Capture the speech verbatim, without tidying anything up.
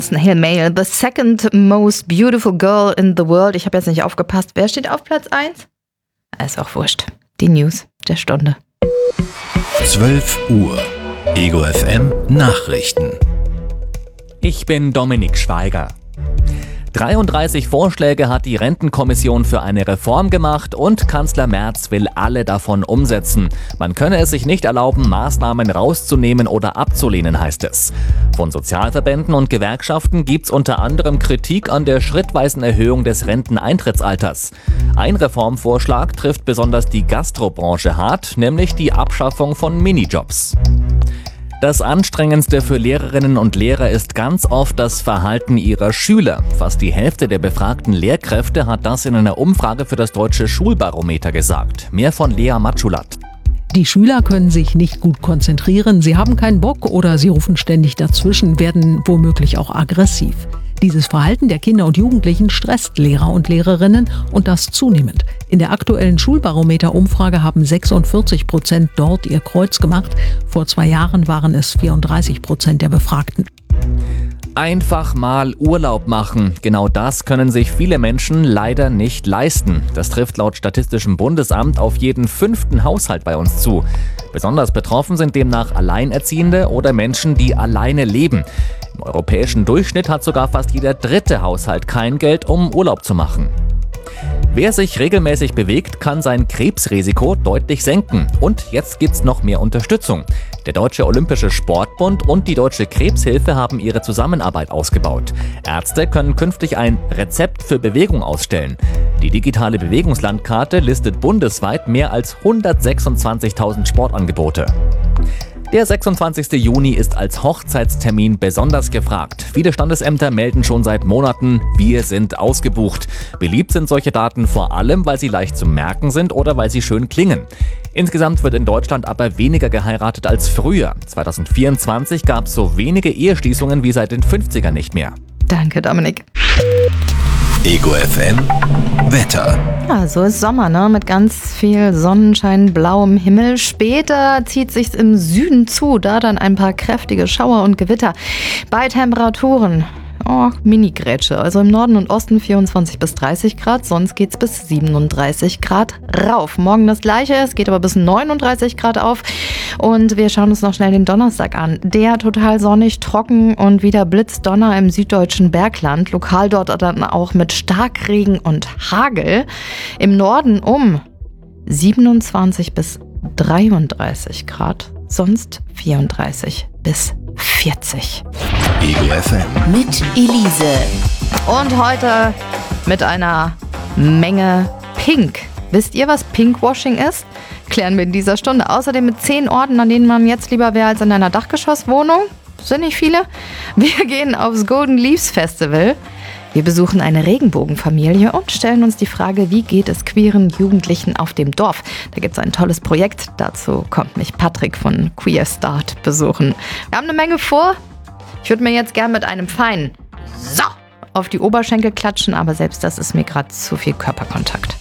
Snail Mail. The second most beautiful girl in the world. Ich habe jetzt nicht aufgepasst. Wer steht auf Platz eins? Ist auch wurscht. Die News der Stunde. zwölf Uhr. Ego F M Nachrichten. Ich bin Dominik Schweiger. dreiunddreißig Vorschläge hat die Rentenkommission für eine Reform gemacht und Kanzler Merz will alle davon umsetzen. Man könne es sich nicht erlauben, Maßnahmen rauszunehmen oder abzulehnen, heißt es. Von Sozialverbänden und Gewerkschaften gibt's unter anderem Kritik an der schrittweisen Erhöhung des Renteneintrittsalters. Ein Reformvorschlag trifft besonders die Gastrobranche hart, nämlich die Abschaffung von Minijobs. Das Anstrengendste für Lehrerinnen und Lehrer ist ganz oft das Verhalten ihrer Schüler. Fast die Hälfte der befragten Lehrkräfte hat das in einer Umfrage für das Deutsche Schulbarometer gesagt. Mehr von Lea Matschulat. Die Schüler können sich nicht gut konzentrieren, sie haben keinen Bock oder sie rufen ständig dazwischen, werden womöglich auch aggressiv. Dieses Verhalten der Kinder und Jugendlichen stresst Lehrer und Lehrerinnen und das zunehmend. In der aktuellen Schulbarometer-Umfrage haben sechsundvierzig Prozent dort ihr Kreuz gemacht. Vor zwei Jahren waren es vierunddreißig Prozent der Befragten. Einfach mal Urlaub machen. Genau das können sich viele Menschen leider nicht leisten. Das trifft laut Statistischem Bundesamt auf jeden fünften Haushalt bei uns zu. Besonders betroffen sind demnach Alleinerziehende oder Menschen, die alleine leben. Im europäischen Durchschnitt hat sogar fast jeder dritte Haushalt kein Geld, um Urlaub zu machen. Wer sich regelmäßig bewegt, kann sein Krebsrisiko deutlich senken. Und jetzt gibt's noch mehr Unterstützung. Der Deutsche Olympische Sportbund und die Deutsche Krebshilfe haben ihre Zusammenarbeit ausgebaut. Ärzte können künftig ein Rezept für Bewegung ausstellen. Die digitale Bewegungslandkarte listet bundesweit mehr als hundertsechsundzwanzigtausend Sportangebote. Der sechsundzwanzigste Juni ist als Hochzeitstermin besonders gefragt. Viele Standesämter melden schon seit Monaten, wir sind ausgebucht. Beliebt sind solche Daten vor allem, weil sie leicht zu merken sind oder weil sie schön klingen. Insgesamt wird in Deutschland aber weniger geheiratet als früher. zweitausendvierundzwanzig gab es so wenige Eheschließungen wie seit den fünfzigern nicht mehr. Danke, Dominik. Ego F M Wetter. Ja, so ist Sommer, ne? Mit ganz viel Sonnenschein, blauem Himmel. Später zieht sich's im Süden zu, da dann ein paar kräftige Schauer und Gewitter. Bei Temperaturen, oh, Mini-Grätsche. Also im Norden und Osten vierundzwanzig bis dreißig Grad, sonst geht's bis siebenunddreißig Grad rauf. Morgen das Gleiche, es geht aber bis neununddreißig Grad auf. Und wir schauen uns noch schnell den Donnerstag an. Der total sonnig, trocken und wieder Blitzdonner im süddeutschen Bergland. Lokal dort dann auch mit Starkregen und Hagel. Im Norden um siebenundzwanzig bis dreiunddreißig Grad, sonst vierunddreißig bis vierzig. Ego F M Mit Elise. Und heute mit einer Menge Pink. Wisst ihr, was Pinkwashing ist? Klären wir in dieser Stunde. Außerdem mit zehn Orten, an denen man jetzt lieber wäre als in einer Dachgeschosswohnung. Sind nicht viele. Wir gehen aufs Golden Leaves Festival. Wir besuchen eine Regenbogenfamilie und stellen uns die Frage, wie geht es queeren Jugendlichen auf dem Dorf? Da gibt es ein tolles Projekt. Dazu kommt mich Patrick von Queer Start besuchen. Wir haben eine Menge vor. Ich würde mir jetzt gern mit einem feinen So auf die Oberschenkel klatschen, aber selbst das ist mir gerade zu viel Körperkontakt.